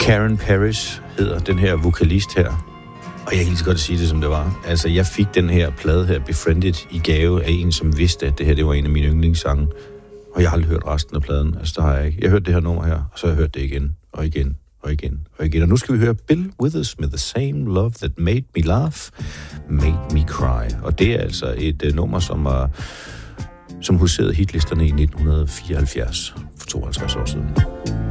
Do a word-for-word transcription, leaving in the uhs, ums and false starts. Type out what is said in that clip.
Karen Parrish hedder den her vokalist her. Og jeg kan lige så godt sige det, som det var. Altså, jeg fik den her plade her, Befriended, i gave af en, som vidste, at det her det var en af mine yndlingssange. Og jeg har aldrig hørt resten af pladen. Altså, der har jeg ikke. Jeg hørte det her nummer her, og så har jeg hørt det igen, og igen, og igen, og igen. Og nu skal vi høre Bill Withers med The Same Love That Made Me Laugh, Made Me Cry. Og det er altså et uh, nummer, som var... som huserede hitlisterne i nitten fireoghalvfjerds, for tooghalvtreds år siden.